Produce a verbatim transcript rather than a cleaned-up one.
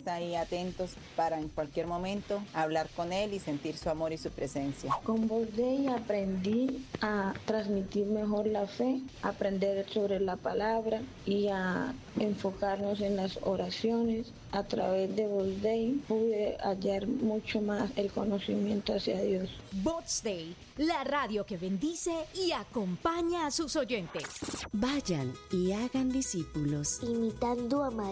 está ahí atentos para en cualquier momento hablar con Él y sentir su amor y su presencia. Con Voz Day aprendí a transmitir mejor la fe, aprender sobre la palabra y a enfocarnos en las oraciones. A través de Voz Day pude hallar mucho más el conocimiento hacia Dios. Voz Day, la radio que bendice y acompaña a sus oyentes. Vayan y hagan discípulos, imitando a María.